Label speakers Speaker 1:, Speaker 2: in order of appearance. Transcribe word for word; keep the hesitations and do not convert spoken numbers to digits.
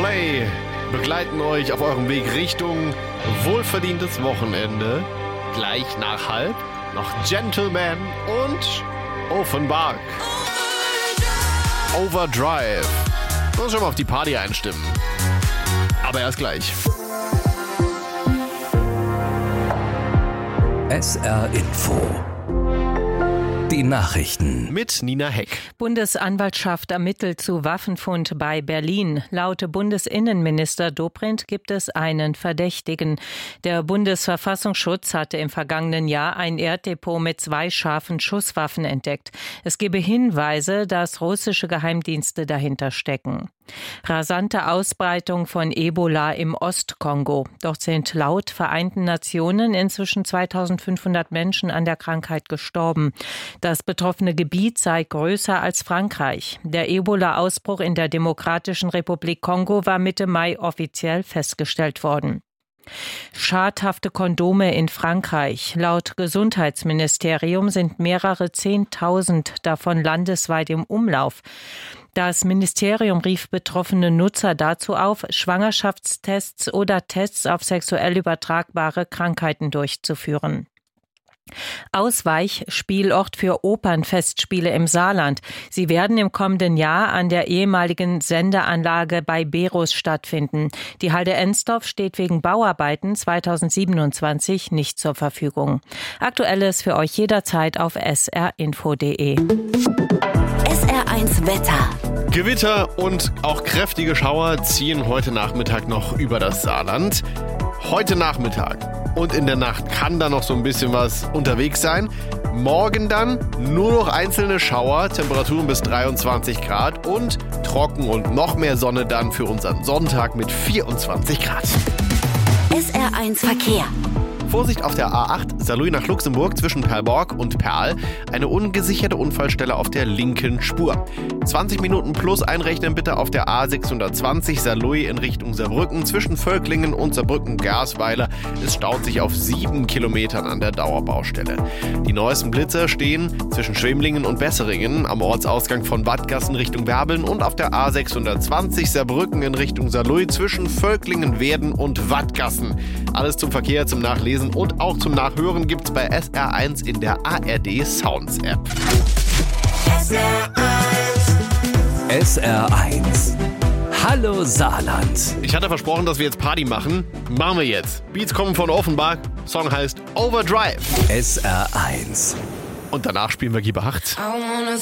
Speaker 1: Coldplay begleiten euch auf eurem Weg Richtung wohlverdientes Wochenende. Gleich nach halb noch Gentleman und Offenbach. Overdrive. Muss schon mal auf die Party einstimmen. Aber erst gleich.
Speaker 2: S R Info. Die Nachrichten.
Speaker 1: Mit Nina Heck.
Speaker 3: Bundesanwaltschaft ermittelt zu Waffenfund bei Berlin. Laut Bundesinnenminister Dobrindt gibt es einen Verdächtigen. Der Bundesverfassungsschutz hatte im vergangenen Jahr ein Erddepot mit zwei scharfen Schusswaffen entdeckt. Es gebe Hinweise, dass russische Geheimdienste dahinter stecken. Rasante Ausbreitung von Ebola im Ostkongo. Dort sind laut Vereinten Nationen inzwischen zweitausendfünfhundert Menschen an der Krankheit gestorben. Das betroffene Gebiet sei größer als Frankreich. Der Ebola-Ausbruch in der Demokratischen Republik Kongo war Mitte Mai offiziell festgestellt worden. Schadhafte Kondome in Frankreich. Laut Gesundheitsministerium sind mehrere Zehntausend davon landesweit im Umlauf. Das Ministerium rief betroffene Nutzer dazu auf, Schwangerschaftstests oder Tests auf sexuell übertragbare Krankheiten durchzuführen. Ausweichspielort für Opernfestspiele im Saarland. Sie werden im kommenden Jahr an der ehemaligen Sendeanlage bei Berus stattfinden. Die Halde Ensdorf steht wegen Bauarbeiten zweitausendsiebenundzwanzig nicht zur Verfügung. Aktuelles für euch jederzeit auf s r info punkt d e.
Speaker 4: S R eins Wetter.
Speaker 1: Gewitter und auch kräftige Schauer ziehen heute Nachmittag noch über das Saarland. Heute Nachmittag und in der Nacht kann da noch so ein bisschen was unterwegs sein. Morgen dann nur noch einzelne Schauer, Temperaturen bis dreiundzwanzig Grad und trocken und noch mehr Sonne dann für unseren Sonntag mit vierundzwanzig Grad.
Speaker 4: S R eins Verkehr.
Speaker 1: Vorsicht auf der A acht, Saarlouis nach Luxemburg zwischen Perlborg und Perl. Eine ungesicherte Unfallstelle auf der linken Spur. zwanzig Minuten plus einrechnen bitte auf der A sechshundertzwanzig, Saarlouis in Richtung Saarbrücken. Zwischen Völklingen und Saarbrücken-Gersweiler. Es staut sich auf sieben Kilometern an der Dauerbaustelle. Die neuesten Blitzer stehen zwischen Schwemlingen und Besseringen am Ortsausgang von Wattgassen Richtung Werbeln und auf der A sechshundertzwanzig, Saarbrücken in Richtung Saarlouis zwischen Völklingen, Werden und Wattgassen. Alles zum Verkehr, zum Nachlesen und auch zum Nachhören gibt's bei S R eins in der A R D Sounds App.
Speaker 4: S R eins.
Speaker 2: S R eins. Hallo Saarland.
Speaker 1: Ich hatte versprochen, dass wir jetzt Party machen. Machen wir jetzt. Beats kommen von Offenbach. Song heißt Overdrive.
Speaker 2: S R eins.
Speaker 1: Und danach spielen wir Giebe acht.
Speaker 5: I wanna